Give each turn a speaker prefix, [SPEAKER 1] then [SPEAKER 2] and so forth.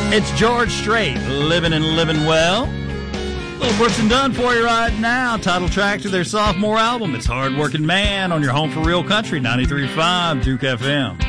[SPEAKER 1] It's George Strait, living and living well. Little Brooks and Dunn for you right now. Title track to their sophomore album. It's Hard Working Man on your home for real country, 93.5 Duke FM.